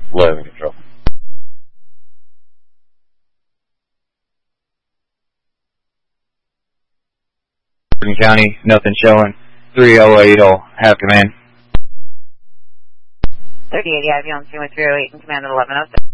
11 control. Bergen County, nothing showing. 3080, have command. 3080, I have you on scene with 308 and command at 1106.